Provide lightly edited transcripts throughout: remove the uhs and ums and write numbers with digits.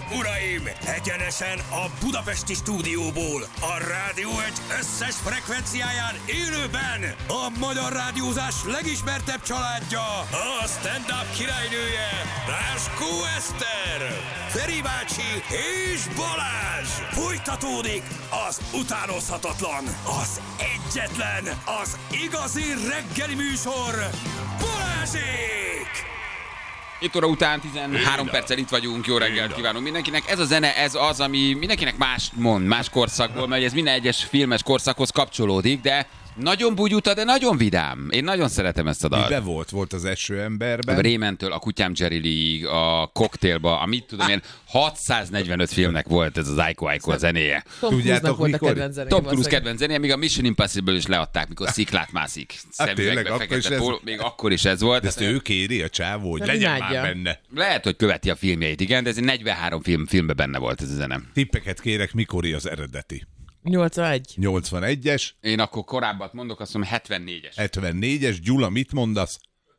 uraim! Egyenesen a budapesti stúdióból, a Rádió Egy összes frekvenciáján élőben a magyar rádiózás legismertebb családja, a stand-up királynője, Ráskó Eszter, Feri bácsi és Balázs! Folytatódik az utánozhatatlan, az egyetlen, az igazi reggeli műsor, Balázsék! 7 óra után 13 perccel itt vagyunk, jó reggelt kívánunk mindenkinek. Ez a zene, ez az, ami mindenkinek más mond, más korszakból, mert ez minden egyes filmes korszakhoz kapcsolódik, de nagyon bugyuta, de nagyon vidám. Én nagyon szeretem ezt a dalt. Mibe volt az Eső emberben? A Rémentől, a Kutyám Jerry Lee, a Cocktailba, amit tudom én, 645 filmnek volt ez az Aiko Aiko zenéje. Tom Cruise-nak volt a kedvenc zenéje. Tom Cruise kedvenc zenéje, még a Mission Impossible is leadták, mikor sziklát mászik. Szemüvegbe, fekete póló, még akkor is ez volt. De ezt ő kéri, a csávó, hogy legyen már benne. Lehet, hogy követi a filmjeit, igen, de ez 43 filmben benne volt ez a zene. Tippeket kérek, mikori az eredeti? 81. 81-es. Én akkor korábbat mondok, azt mondom 74-es. 74-es. Gyula, mit mondasz?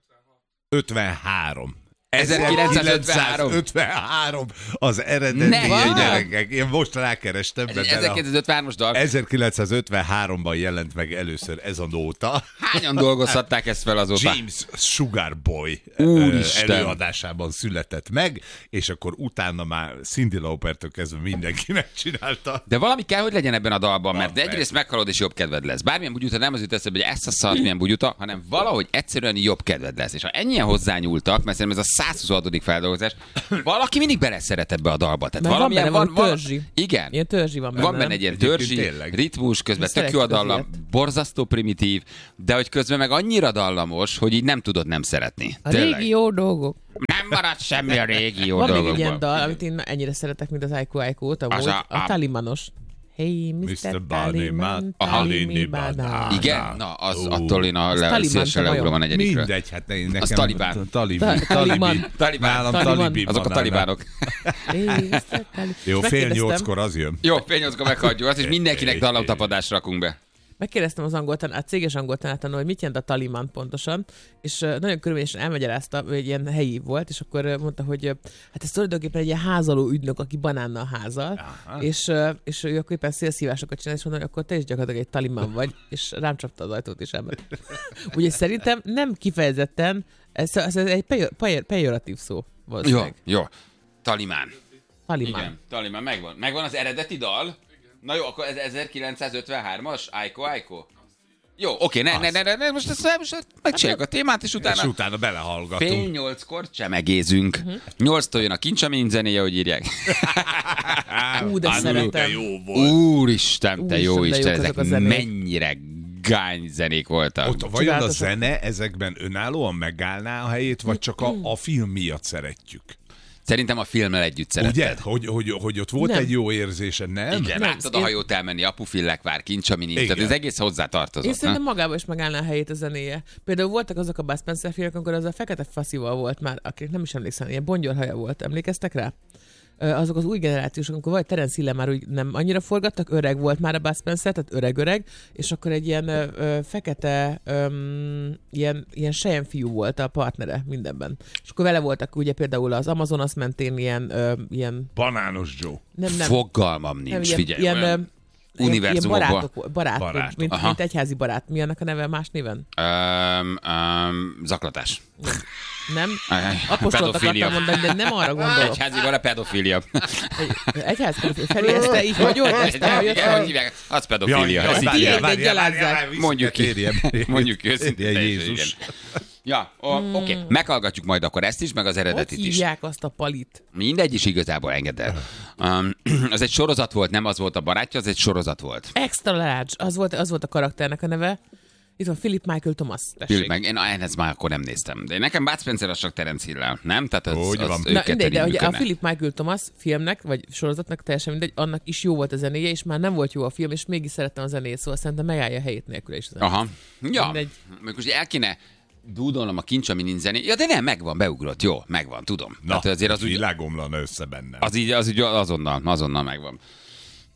53. 1953 az eredeti gyerekek. Én most rákerestem. 1953-as dal. 1953-ban jelent meg először ez a nóta. Hányan dolgozhatták ezt fel azóta? James Sugar Boy előadásában született meg, és akkor utána már Cyndi Laupertől kezdve mindenki megcsinálta. De valami kell, hogy legyen ebben a dalban, mert egyrészt meghalod és jobb kedved lesz. Bármilyen bugyuta nem az jut eszembe, hogy ezt a szart milyen bugyuta, hanem valahogy egyszerűen jobb kedved lesz. És ha ennyien hozzányúltak, mert szerintem ez a 126. feldolgozás, valaki mindig beleszeret ebbe a dalba. Tehát valamilyen van törzsi. Igen. Ilyen törzsi van benne. Van benne egy ilyen törzsi, ritmus, közben tök jó a dallam, borzasztó primitív, de hogy közben meg annyira dallamos, hogy így nem tudod nem szeretni. A régi jó dolgok. Nem marad semmi a régi jó dolgokból. Van még egy ilyen dal, amit én ennyire szeretek, mint az Aiko Aiko-t, a Talimanos. Hey, Mr. Taliman, Talimi Banana. Igen? Na, az attól én a szélső leugrom a negyedikről. Mindegy, hát nekem... Az Talibán. Talibán. Azok a talibánok. Jó, 7:30 az jön. Jó, 7:30 meghagyjuk azt, és mindenkinek dallamtapadást rakunk be. Megkérdeztem az a céges angoltanától, hogy mit jelent a Taliban pontosan, és nagyon körülményesen elmagyarázta, hogy ilyen helyi volt, és akkor mondta, hogy hát ez tulajdonképpen egy ilyen házaló ügynök, aki banánnal házal, és ő akkor éppen szélszívásokat csinál, és mondta, hogy akkor te is gyakorlatilag egy Taliban vagy, és rám csapta az ajtót is ebben. Úgyhogy szerintem nem kifejezetten, ez egy pejoratív szó. Jó. Talimán. Igen, Talimán megvan. Megvan az eredeti dal? Na jó, akkor ez 1953-as? Aiko? Jó, oké, ne, most megcsináljuk a témát, és utána belehallgatunk. Fél 8-kor csemegézünk. 8-tól jön a Kincsamin zenéje, hogy írják. De szeretem. Úristen, te jó Isten, ezek mennyire gány zenék voltak. Ott vajon a zene ezekben önállóan megállná a helyét, vagy csak a film miatt szeretjük? Szerintem a filmmel együtt szeretted. Ugye? Hogy ott volt egy jó érzése, nem? Igen, láttad a hajót elmenni, Apufillek vár, Kincsamin, tehát ez egész hozzá tartozott. Én szerintem magában is megállná a helyét a zenéje. Például voltak azok a Bud Spencer filmek, amikor az a fekete faszival volt már, akik nem is emlékszem, ilyen bongyorhaja volt, emlékeztek rá? Azok az új generációsok, amikor vagy Terence Hill már úgy nem annyira forgattak, öreg volt már a Bud Spencer, tehát öreg, és akkor egy ilyen fekete, ilyen selyemfiú volt a partnere mindenben. És akkor vele voltak ugye például az Amazonas mentén ilyen... Banános Joe. Nem. Fogalmam nincs, nem, figyelj. Ilyen barátok, mint egyházi barát. Mi annak a neve más néven? Zaklatás. Nem? Apostolt akartam mondani, de nem arra gondolok. Egyházi barát, pedofília. Egyházi pedofília. Feri, ezt te így vagy ott? Az pedofília. Mondjuk őszintén. Jézus. Ja, oké. Meghallgatjuk majd akkor ezt is, meg az eredetit is. Hogy hívják azt a palit? Mindegy is igazából, engedd el. Az egy sorozat volt, nem az volt a barátja, az egy sorozat volt. Extra Large, az volt a karakternek a neve. Itt van Philip Michael Thomas, tessék. Én ezt már akkor nem néztem. De nekem Bud Spencer az csak Terence Hill-lel, nem? Tehát az de ugye a Philip Michael Thomas filmnek, vagy sorozatnak teljesen mindegy, annak is jó volt a zenéje, és már nem volt jó a film, és mégis szerettem a zenéjét, szóval szerintem megállja a helyét nélkül is. Aha. Ja, most el kéne dúdolnom a Kincsamin zenét. Ja, de nem, megvan, beugrott. Jó, megvan, tudom. Na, azért az világomlan össze benne. Az így azonnal megvan.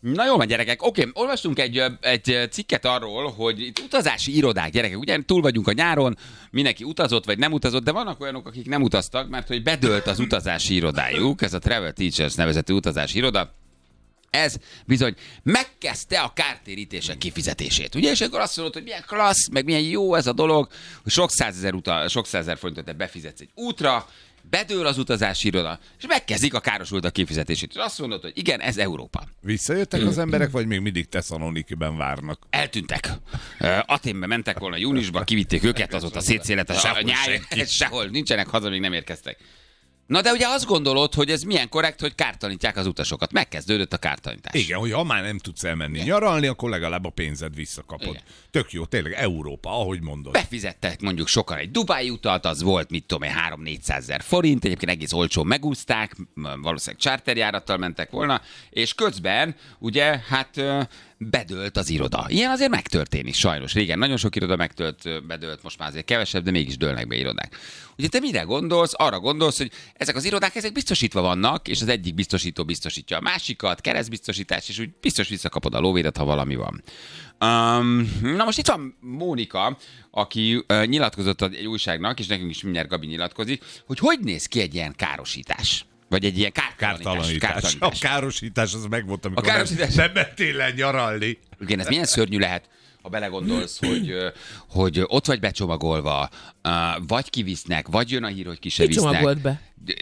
Na jól van, gyerekek. Oké, olvastunk egy cikket arról, hogy itt utazási irodák, gyerekek, ugye túl vagyunk a nyáron, mindenki utazott vagy nem utazott, de vannak olyanok, akik nem utaztak, mert hogy bedőlt az utazási irodájuk, ez a Travel Teachers nevezetű utazási iroda. Ez bizony megkezdte a kártérítések kifizetését. Ugye, és akkor azt mondod, hogy milyen klassz, meg milyen jó ez a dolog, hogy sok százezer forintot te befizetsz egy útra, bedől az utazási iroda, és megkezdik a károsultak kifizetését. És azt mondod, hogy igen, ez Európa. Visszajöttek az emberek, vagy még mindig Tesszalonikiben várnak? Eltűntek. Athénbe mentek volna júniusban, kivitték őket, azóta szétszélet a nyáj, sehol nincsenek, haza még nem érkeztek. Na de ugye azt gondolod, hogy ez milyen korrekt, hogy kártalanítják az utasokat. Megkezdődött a kártalanítás. Igen, hogy ha már nem tudsz elmenni nyaralni, akkor legalább a pénzed visszakapod. Igen. Tök jó, tényleg Európa, ahogy mondod. Befizettek mondjuk sokan egy Dubái utat, az volt, mit tudom én, 300-400 ezer forint, egyébként egész olcsón megúszták, valószínűleg charterjárattal mentek volna, és közben ugye, hát bedőlt az iroda. Ilyen azért megtörténik sajnos. Régen nagyon sok iroda bedőlt, most már azért kevesebb, de mégis dőlnek be irodák. Ugye te mire gondolsz? Arra gondolsz, hogy ezek az irodák, ezek biztosítva vannak, és az egyik biztosító biztosítja a másikat, keresztbiztosítás, és úgy biztos visszakapod a lóvédet, ha valami van. Na most itt van Mónika, aki nyilatkozott egy újságnak, és nekünk is mindjárt Gabi nyilatkozik, hogy néz ki egy ilyen károsítás. Vagy egy ilyen kártalanítás. A károsítás az megvolt, amikor nem mentél le nyaralni. Igen, ez milyen szörnyű lehet, ha belegondolsz, hogy ott vagy becsomagolva, vagy kivisznek, vagy jön a hír, hogy ki se visznek. Csomagolt be.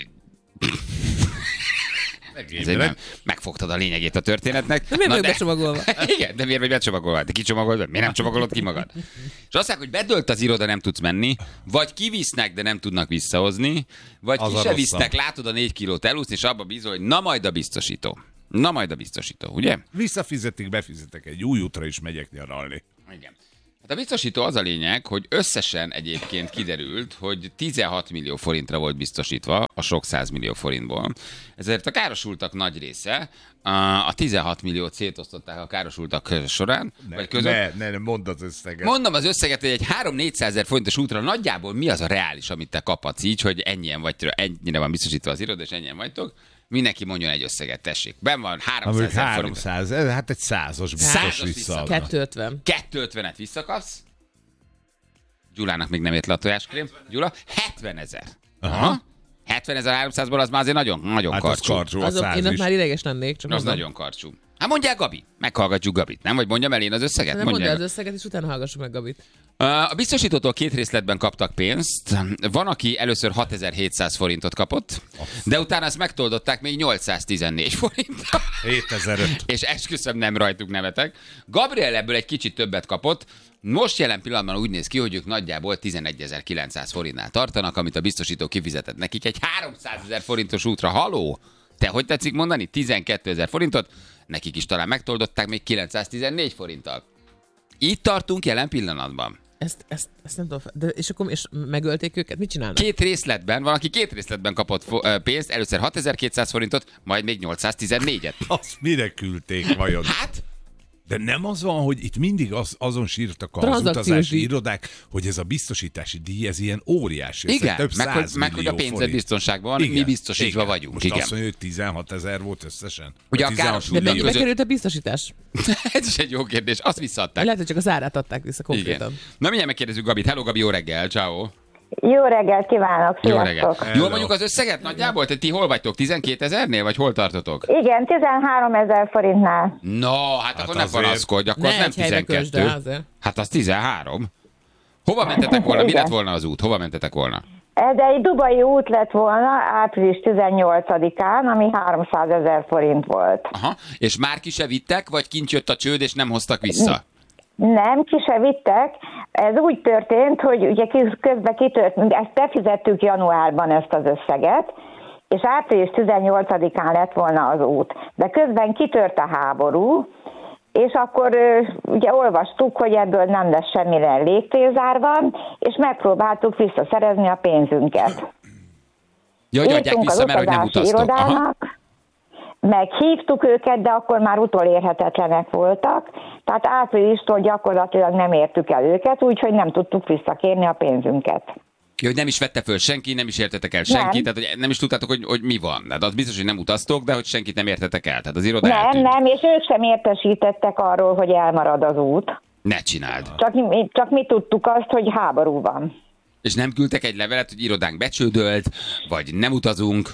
Megfogtad a lényegét a történetnek. De miért vagy becsomagolva? Igen, de miért vagy becsomagolva? De kicsomagolod, miért nem csomagolod ki magad? És azt mondják, hogy bedölt az iroda, nem tudsz menni, vagy kivisznek, de nem tudnak visszahozni, vagy az ki se visznek, látod a 4 kilót elúszni, és abba bízol, hogy na majd a biztosító. Na majd a biztosító, ugye? Visszafizetik, befizetek egy új útra is megyek nyaralni. Igen. Hát a biztosító az a lényeg, hogy összesen egyébként kiderült, hogy 16 millió forintra volt biztosítva a sok 100 millió forintból. Ezért a károsultak nagy része, a 16 milliót szétosztották a károsultak során. Vagy között. Ne, mondd az összeget. Mondom az összeget, hogy egy 3-400 ezer forintos útra nagyjából mi az a reális, amit te kaphatsz így, hogy ennyire van biztosítva az iroda, és ennyien vagytok. Mindenki mondjon egy összeget, tessék. Ben van 300 ezer forint. 300, hát egy 100-os biztos visszaadna. 250. 250-et visszakapsz. Gyulának még nem ért le a tojáskrém. Gyula, 70 ezer. Aha. 70.300-ból az már azért nagyon hát karcsú. Én ott már ideges lennék. Csak az nagyon karcsú. Hát mondják Gabi, meghallgatjuk Gabit, nem? Vagy mondjam el én az összeget? Nem mondja az összeget, és utána hallgassuk meg Gabit. A biztosítótól 2 részletben kaptak pénzt. Van, aki először 6700 forintot kapott, de utána ezt megtoldották még 814 forintra. 7005. És esküszöm, nem rajtuk nevetek. Gabriel ebből egy kicsit többet kapott. Most jelen pillanatban úgy néz ki, hogy ők nagyjából 11.900 forintnál tartanak, amit a biztosító kifizetett nekik egy 300 000 forintos útra. Haló? Te hogy tetszik mondani? 12.000 forintot, nekik is talán megtoldották még 914 forinttal. Így tartunk jelen pillanatban. Ezt nem tudom. De és akkor megölték őket? Mit csinálnak? 2 részletben, van, aki 2 részletben kapott pénzt, először 6200 forintot, majd még 814-et. Azt mire küldték vajon? Hát? De nem az van, hogy itt mindig azon sírtak az utazási irodák, hogy ez a biztosítási díj, ez ilyen óriási. Igen, több meg hogy a pénzed biztonságban van, mi biztosítva vagyunk. Most azt mondja, hogy 16 000 volt összesen. Ugye a károsultak között... De került a biztosítás? Ez is egy jó kérdés, azt visszaadták. Lehet, hogy csak az árát adták vissza konkrétan. Igen. Na mindjárt megkérdezzük Gabit. Hello Gabi, jó reggel, ciao. Jó reggelt kívánok, sziasztok! Jó reggelt. Jól mondjuk az összeget nagyjából? Ti hol vagytok? 12 000-nél, vagy hol tartotok? Igen, 13 000 forintnál. No, hát akkor ne panaszkodj, akkor az nem 12. Hát az 13. Hova mentetek volna? Mi lett volna az út? Hova mentetek volna? Ez egy dubai út lett volna április 18-án, ami 300 000 forint volt. Aha, és már ki se vittek, vagy kint jött a csőd, és nem hoztak vissza? Nem, ki se vittek. Ez úgy történt, hogy ugye közben kitört, ezt befizettük januárban ezt az összeget, és április 18-án lett volna az út. De közben kitört a háború, és akkor ugye olvastuk, hogy ebből nem lesz semmire légtérzárva, és megpróbáltuk visszaszerezni a pénzünket. Jó, hogy adják vissza, mert hogy nem utaztok. Meghívtuk őket, de akkor már utolérhetetlenek voltak, tehát áprilistól gyakorlatilag nem értük el őket, úgyhogy nem tudtuk visszakérni a pénzünket. Ja, hogy nem is vette föl senki, nem is értetek el senki, tehát hogy nem is tudtátok, hogy mi van. Tehát az biztos, hogy nem utaztok, de hogy senkit nem értetek el. Tehát az iroda eltűnt. Nem, és ők sem értesítettek arról, hogy elmarad az út. Ne csináld. Csak mi tudtuk azt, hogy háború van. És nem küldtek egy levelet, hogy irodánk becsődölt, vagy nem utazunk?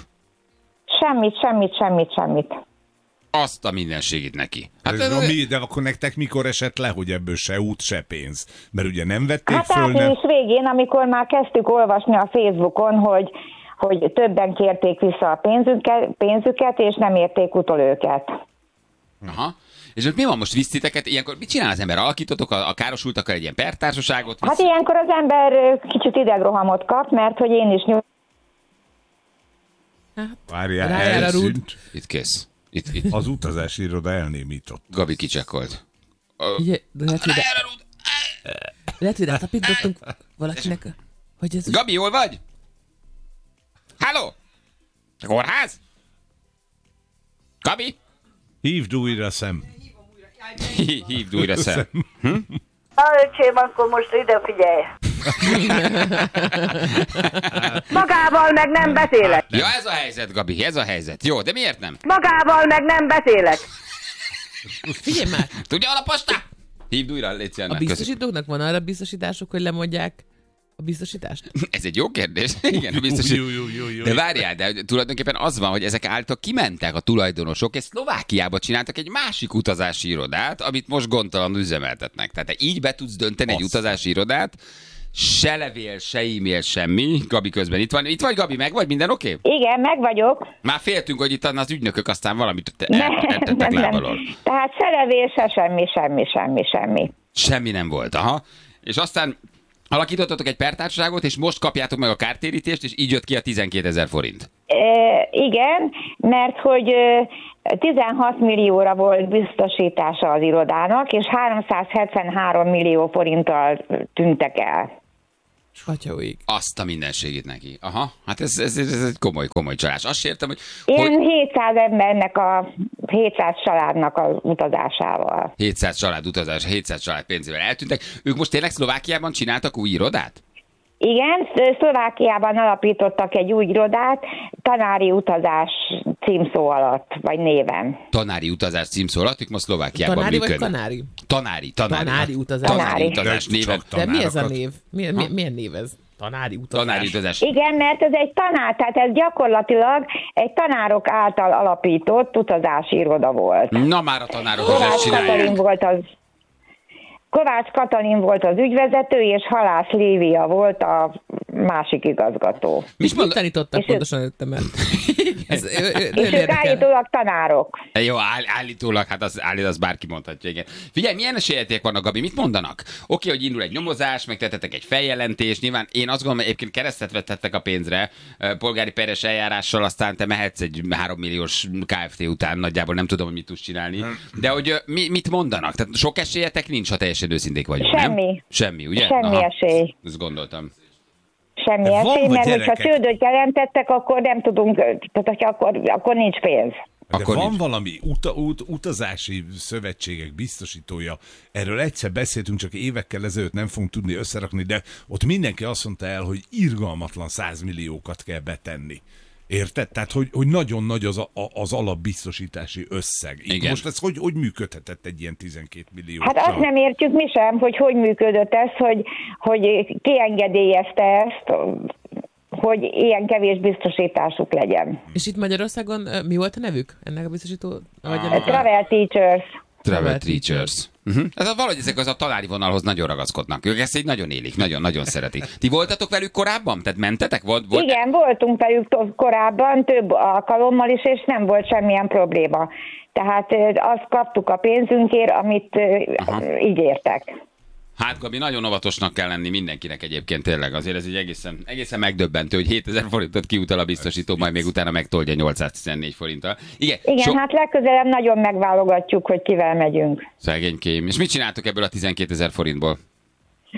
Semmit. Azt a mindenségét neki. De akkor nektek mikor esett le, hogy ebből se út, se pénz? Mert ugye nem vették Hát föl, nem? április végén, amikor már kezdtük olvasni a Facebookon, hogy többen kérték vissza a pénzüket, és nem érték utol őket. Aha. És mi van most, vissziteket? Ilyenkor mit csinál az ember? Alakítotok a károsultakkal egy ilyen pertársaságot? Hát ilyenkor az ember kicsit idegrohamot kap, mert hogy én is Várjál, rájár a rút. elszűnt. Itt kész. Itt. Az utazási iroda elnémított. Gabi kicsekkolt. Ugye, lehet, hogy rátapintottunk valakinek, hogy ez... Gabi, hol vagy? Halló? Kórház? Gabi? Hívd újra szem. Hívd újra szem. Öcsém, akkor most ide figyelj. Magával meg nem beszélek. Ja, ez a helyzet, Gabi, ez a helyzet. Jó, de miért nem? Magával meg nem beszélek. Figyelj már, Tudja a posta? Hívd újra, légy szíves, a köszi. biztosítóknak van arra biztosításuk, hogy lemondják a biztosítást? Ez egy jó kérdés. Igen, biztos. De várjál, de tulajdonképpen az van, hogy ezek által kimentek a tulajdonosok, és Szlovákiába csináltak egy másik utazási irodát, amit most gondtalanul üzemeltetnek. Tehát te így be tudsz dönteni egy utazási irodát, se levél, se e-mail, semmi. Gabi közben itt van. Itt vagy, Gabi, meg vagy? Minden oké? Igen, meg vagyok. Már féltünk, hogy itt az ügynökök aztán valamit eltettek lábalól. Tehát se levél, se semmi. Semmi nem volt, aha. És aztán alakítottatok egy pertársaságot, és most kapjátok meg a kártérítést, és így jött ki a 12 000 forint. Igen, mert hogy 16 millióra volt biztosítása az irodának, és 373 millió forinttal tűntek el. Atyaújig. Azt a mindenségét neki. Aha, hát ez egy komoly csalás. Azt értem, hogy... Ilyen 700 embernek 700 családnak az utazásával. 700 család utazás, 700 család pénzével eltűntek. Ők most tényleg Szlovákiában csináltak új irodát? Igen, Szlovákiában alapítottak egy új irodát, tanári utazás címszó alatt, vagy néven. Tanári utazás címszó alatt, ők most Szlovákiában Tanári vagy működnek. kanári? Tanári. Tanári utazás. Tanári utazás De néven. csak De mi ez a tanárokat. név? Milyen név ez? Tanári utazás. Tanári utazás. Igen, mert ez egy tanár, tehát ez gyakorlatilag egy tanárok által alapított utazási iroda volt. Na már a tanárok is ezt csinálják. Kovács Katalin volt az ügyvezető, és Halász Lívia volt a másik igazgató. Mit Mit tanítottak pontosan előttem el? Ez És ők állítólag tanárok. Jó, állítólag, hát az bárki mondhatja, igen. Figyelj, milyen esélyek vannak, Gabi, mit mondanak? Oké, hogy indul egy nyomozás, megtettetek egy feljelentést, nyilván én azt gondolom, hogy egyébként keresztet vettettek a pénzre, polgári peres eljárással, aztán te mehetsz egy 3 milliós Kft. Után, nagyjából nem tudom, hogy mit tudsz csinálni. De hogy mit mondanak? Tehát sok esélyetek nincs, ha teljesen őszinték vagyunk, Semmi. nem? Semmi, ugye? Semmi esély. Ezt gondoltam. Semmi De van, esély, vagy mert hogyha gyerekek? csődöt jelentettek, akkor nem tudunk, tehát akkor nincs pénz. De Akkor van nincs. valami utazási szövetségek biztosítója, erről egyszer beszéltünk, csak évekkel ezelőtt nem fogunk tudni összerakni, de ott mindenki azt mondta el, hogy irgalmatlan 100 milliókat kell betenni. Érted? Tehát, hogy nagyon nagy az alapbiztosítási összeg. Így Igen. most ez hogy működhetett egy ilyen 12 millió? Hát azt nem értjük mi sem, hogy működött ez, hogy ki engedélyezte ezt, hogy ilyen kevés biztosításuk legyen. És itt Magyarországon mi volt a nevük ennek a biztosító? Vagy Travel Teachers. Travel Teachers. Ez valahogy ezek az a tanári vonalhoz nagyon ragaszkodnak. Ők ezt így nagyon élik, nagyon szeretik. Ti voltatok velük korábban? Tehát mentetek? Igen, voltunk velük korábban, több alkalommal is, és nem volt semmilyen probléma. Tehát azt kaptuk a pénzünkért, amit ígértek. Hát, Gabi, nagyon óvatosnak kell lenni mindenkinek egyébként tényleg. Azért ez egy egészen megdöbbentő, hogy 7000 forintot kiutal a biztosító, majd még utána megtoldja 814 forinttal. Igen, Hát legközelebb nagyon megválogatjuk, hogy kivel megyünk. Szegénykém. És mit csináltok ebből a 12 000 forintból?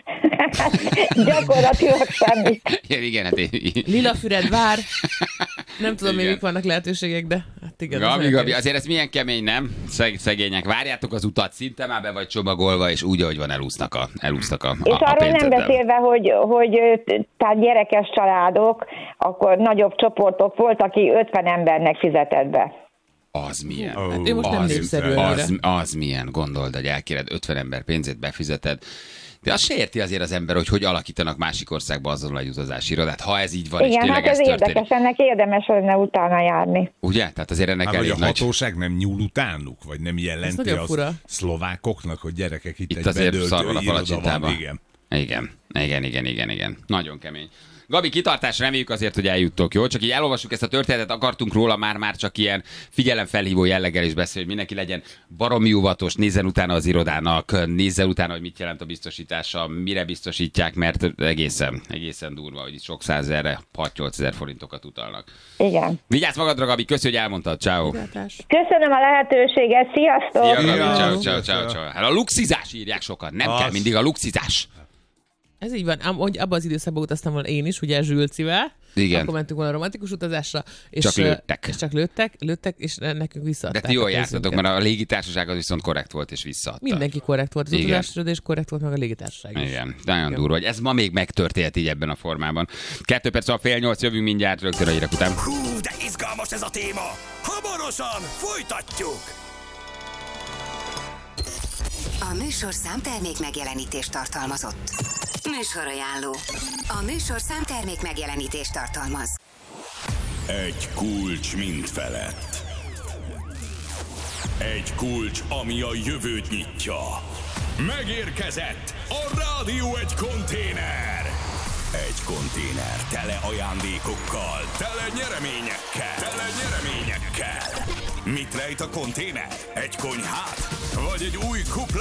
Gyakorlatilag semmit. Igen, hát Lilafüred vár. Nem tudom, Igen. még vannak lehetőségek, de hát igen. Gabi, azért ez milyen kemény, nem? Szegények. Várjátok az utat, szinte már be vagy csomagolva, és úgy, ahogy van, elúsznak a És arról nem pénzeddel. beszélve, hogy tehát gyerekes családok, akkor nagyobb csoportok volt, aki 50 embernek fizetett be. Az milyen? Hát ő most nem népszerű előre. Az milyen, gondold, hogy elkéred 50 ember pénzét, befizeted. De az sérti azért az ember, hogy alakítanak másik országba azonnal egy utazási irodát, ha ez így van, és Igen, tényleg hát ez történik. érdekes, ennek érdemes lenne utána járni. Ugye? Tehát azért ennek Hát, vagy elég a nagy... hatóság nem nyúl utánuk? Vagy nem jelenti nagyon az fura. szlovákoknak, hogy gyerekek itt egy azért bedölt szar van a iroda palacsintában. van? Igen. Nagyon kemény. Gabi, kitartás, reméljük azért, hogy eljuttok, jó? Csak így elolvassuk ezt a történetet, akartunk róla már csak ilyen figyelemfelhívó jelleggel is beszélni, hogy mindenki legyen baromi óvatos, nézzen utána az irodának, nézzen utána, hogy mit jelent a biztosítása, mire biztosítják, mert egészen durva, hogy itt sok százezerre 6-8 ezer forintokat utalnak. Igen. Vigyázz magadra, Gabi, köszi, hogy elmondtad, ciao. Köszönöm a lehetőséget, sziasztok! Szia, Gabi, Ciao. ciao. Hát a luxizás írják sokan, nem Az. kell mindig a luxizás. Ez így van, hogy abban az időszakban utaztam volna én is, ugye Zsülcivel. Igen. Akkor mentünk volna romantikus utazásra. És, Csak lőttek. És csak lőttek, és nekünk visszaadták. De ti jól a jártatok, pénzünket. mert a légitársaság az viszont korrekt volt és visszaadta. Mindenki korrekt volt, az Igen. utazásra, és korrekt volt meg a légitársaság is. Igen, nagyon durva, hogy ez ma még megtörtént így ebben a formában. 2 perc a 7:30, jövünk mindjárt rögtön a hírek után. Hú, de izgalmas ez a téma! Hamarosan folytatjuk! A műsor számtermék megjelenítést tartalmazott. Műsorajánló. A műsor számtermék megjelenítést tartalmaz. Egy kulcs mind felett. Egy kulcs, ami a jövőt nyitja. Megérkezett a Rádió egy konténer. Egy konténer tele ajándékokkal, tele nyereményekkel. Mit rejt a konténer? Egy konyhát? Vagy egy új kupla?